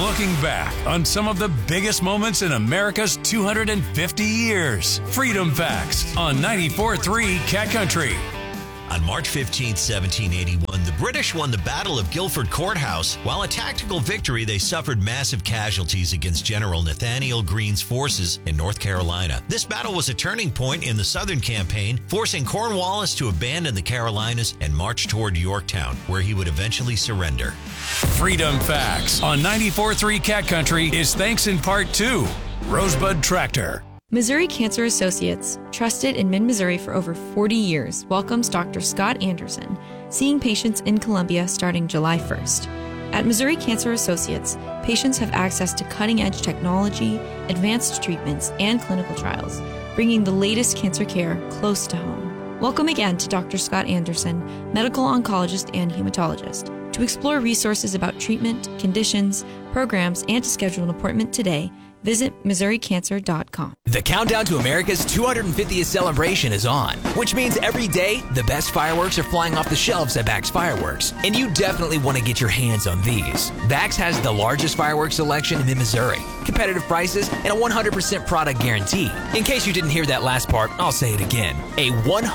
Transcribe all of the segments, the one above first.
Looking back on some of the biggest moments in America's 250 years. Freedom Facts on 94.3 Cat Country. On March 15, 1781, the British won the Battle of Guilford Courthouse. While a tactical victory, they suffered massive casualties against General Nathaniel Greene's forces in North Carolina. This battle was a turning point in the Southern campaign, forcing Cornwallis to abandon the Carolinas and march toward Yorktown, where he would eventually surrender. Freedom Facts on 94.3 Cat Country is thanks in part to Rosebud Tractor. Missouri Cancer Associates, trusted in mid-Missouri for over 40 years, welcomes Dr. Scott Anderson, seeing patients in Columbia starting July 1st. At Missouri Cancer Associates, patients have access to cutting-edge technology, advanced treatments, and clinical trials, bringing the latest cancer care close to home. Welcome again to Dr. Scott Anderson, medical oncologist and hematologist. To explore resources about treatment, conditions, programs, and to schedule an appointment today, visit MissouriCancer.com. The countdown to America's 250th celebration is on, which means every day, the best fireworks are flying off the shelves at Bax Fireworks. And you definitely want to get your hands on these. Bax has the largest fireworks selection in Missouri, competitive prices, and a 100% product guarantee. In case you didn't hear that last part, I'll say it again. A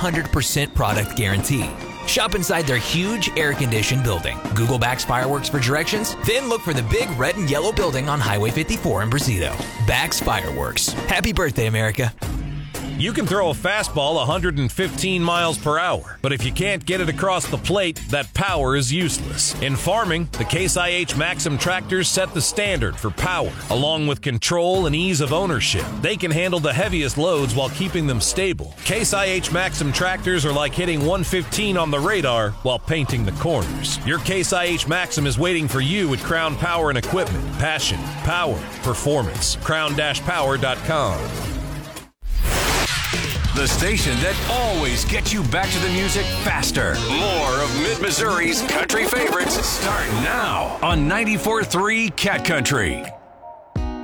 100% product guarantee. Shop inside their huge air-conditioned building. Google Bax Fireworks for directions, then look for the big red and yellow building on Highway 54 in Brazito. Bax Fireworks. Happy birthday, America. You can throw a fastball 115 miles per hour, but if you can't get it across the plate, that power is useless. In farming, the Case IH Maxim tractors set the standard for power, along with control and ease of ownership. They can handle the heaviest loads while keeping them stable. Case IH Maxim tractors are like hitting 115 on the radar while painting the corners. Your Case IH Maxim is waiting for you at Crown Power and Equipment. Passion, power, performance. crown-power.com. The station that always gets you back to the music faster. More of Mid-Missouri's country favorites start now on 94.3 Cat Country.